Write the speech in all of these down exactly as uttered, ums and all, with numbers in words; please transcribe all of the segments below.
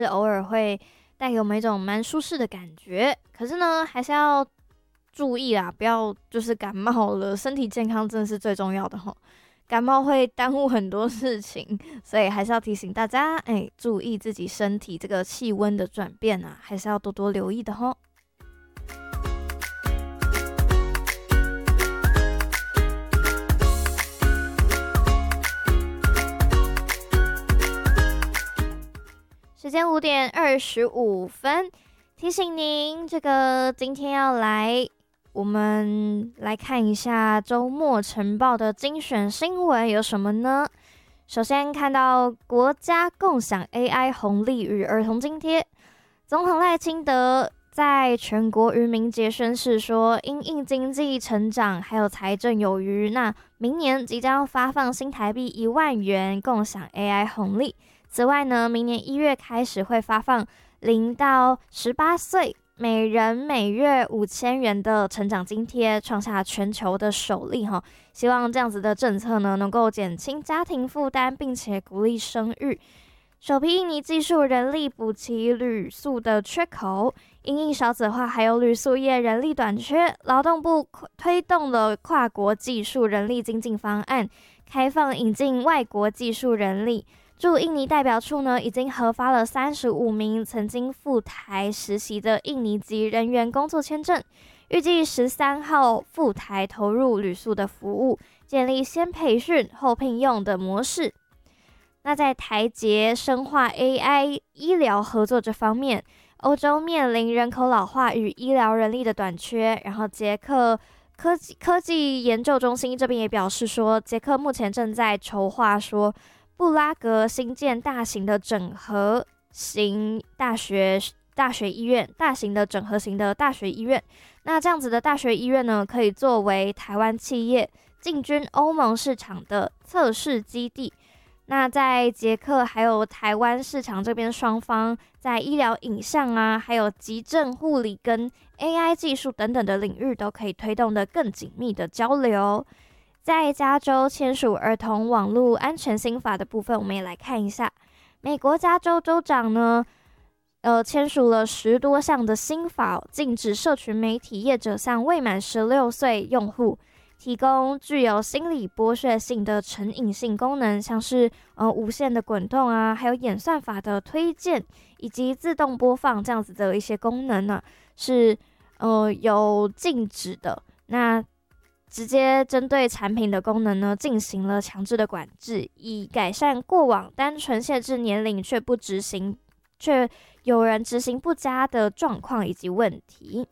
是偶尔会带给我们一种蛮舒适的感觉。可是呢，还是要注意啦，不要就是感冒了，身体健康真的是最重要的吼。感冒会耽误很多事情，所以还是要提醒大家，哎，注意自己身体这个气温的转变啊，还是要多多留意的吼。时间五点二十五分，提醒您，这个今天要来，我们来看一下周末晨报的精选新闻有什么呢？首先看到国家共享 A I 红利与儿童津贴，总统赖清德在全国渔民节宣示说，因应经济成长还有财政有余，那明年即将发放新台币一万元共享 A I 红利。此外呢，明年一月开始会发放零到十八岁每人每月五千元的成长津贴，创下全球的首例哈。希望这样子的政策呢，能够减轻家庭负担，并且鼓励生育。首批印尼技术人力补齐旅宿的缺口，因应少子化还有旅宿业人力短缺，劳动部推动了跨国技术人力精进方案，开放引进外国技术人力。驻印尼代表处呢，已经核发了三十五名曾经赴台实习的印尼籍人员工作签证，预计十三号赴台投入旅宿的服务，建立先培训后聘用的模式。那在台捷深化 A I 医疗合作这方面，欧洲面临人口老化与医疗人力的短缺，然后捷克科技科技研究中心这边也表示说，捷克目前正在筹划说，布拉格新建大型的整合型大学大学医院，大型的整合型的大学医院。那这样子的大学医院呢，可以作为台湾企业进军欧盟市场的测试基地。那在捷克还有台湾市场这边，双方在医疗影像啊，还有急症护理跟 A I 技术等等的领域，都可以推动得更紧密的交流。在加州签署儿童网络安全新法的部分，我们也来看一下。美国加州州长呢，呃，签署了十多项的新法，禁止社群媒体业者向未满十六岁用户提供具有心理剥削性的成瘾性功能，像是呃无限的滚动啊，还有演算法的推荐以及自动播放这样子的一些功能呢，是呃有禁止的。那直接针对产品的功能呢，进行了强制的管制，以改善过往单纯限制年龄却不执行，却有人执行不佳的状况以及问题。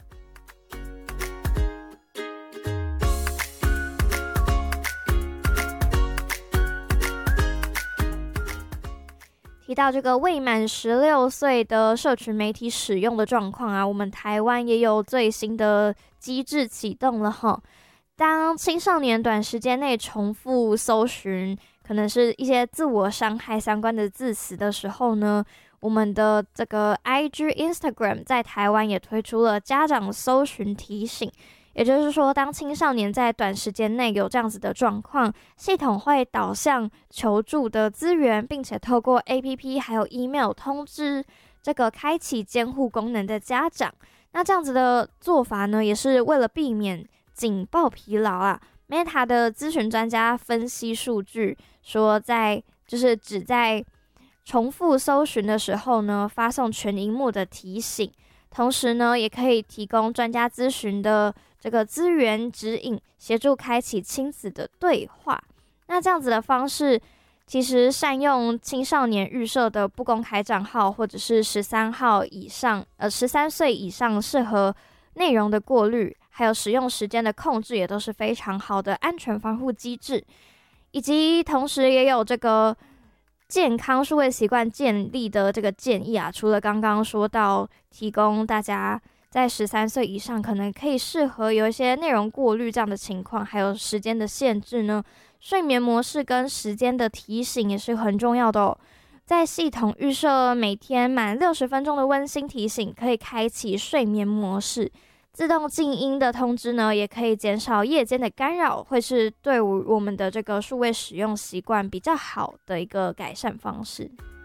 提到这个未满十六岁的社群媒体使用的状况啊，我们台湾也有最新的机制启动了哈。当青少年短时间内重复搜寻可能是一些自我伤害相关的字词的时候呢，我们的这个 I G、Instagram 在台湾也推出了家长搜寻提醒。也就是说，当青少年在短时间内有这样子的状况，系统会导向求助的资源，并且透过 A P P 还有 email 通知这个开启监护功能的家长。那这样子的做法呢，也是为了避免警报疲劳啊。Meta 的咨询专家分析数据说，在就是只在重复搜寻的时候呢，发送全萤幕的提醒，同时呢，也可以提供专家咨询的这个资源指引，协助开启亲子的对话。那这样子的方式，其实善用青少年预设的不公开账号，或者是十三号以上，呃，十三岁以上适合内容的过滤，还有使用时间的控制，也都是非常好的安全防护机制。以及同时也有这个健康数位习惯建立的这个建议啊，除了刚刚说到提供大家在十三岁以上可能可以适合有一些内容过滤这样的情况，还有时间的限制呢，睡眠模式跟时间的提醒也是很重要的哦。在系统预设每天满六十分钟的温馨提醒，可以开启睡眠模式。自动静音的通知呢，也可以减少夜间的干扰，会是对我们的这个数位使用习惯比较好的一个改善方式。